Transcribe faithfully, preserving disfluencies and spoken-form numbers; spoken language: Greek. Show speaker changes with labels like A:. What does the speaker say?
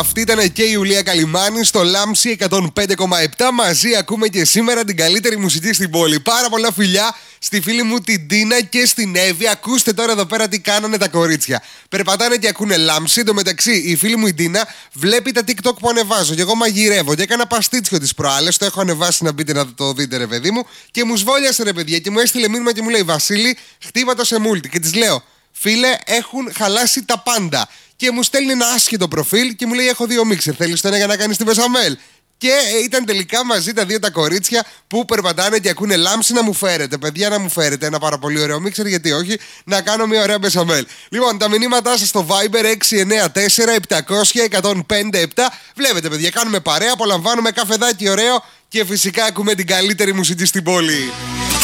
A: Αυτή ήταν και η Ιουλία Καλυμάνη στο Λάμψη εκατόν πέντε κόμμα επτά. Μαζί ακούμε και σήμερα την καλύτερη μουσική στην πόλη. Πάρα πολλά φιλιά στη φίλη μου την Τίνα και στην Εύη. Ακούστε τώρα εδώ πέρα τι κάνανε τα κορίτσια. Περπατάνε και ακούνε Λάμψη. Εν τω μεταξύ, η φίλη μου η Τίνα βλέπει τα TikTok που ανεβάζω. Και εγώ μαγειρεύω. Και έκανα παστίτσιο τις προάλλες. Το έχω ανεβάσει να μπείτε να το δείτε, ρε παιδί μου. Και μου σβόλιασε, ρε παιδιά, και μου έστειλε μήνυμα και μου λέει: Βασίλη, χτύπα το σε μούλτι. Και τη λέω: Φίλε, έχουν χαλάσει τα πάντα. Και μου στέλνει ένα άσχετο προφίλ και μου λέει: Έχω δύο μίξερ. Θέλεις το ένα για να κάνεις την μπεσαμέλ? Και ήταν τελικά μαζί τα δύο τα κορίτσια που περπατάνε και ακούνε Λάμψη. Να μου φέρετε, παιδιά, να μου φέρετε ένα πάρα πολύ ωραίο μίξερ. Γιατί όχι, να κάνω μια ωραία μπεσαμέλ. Λοιπόν, τα μηνύματά σας στο Viber έξι εννιά τέσσερα επτακόσια εκατόν πέντε επτά. Βλέπετε, παιδιά, κάνουμε παρέα, απολαμβάνουμε καφεδάκι ωραίο και φυσικά ακούμε την καλύτερη μουσική στην πόλη.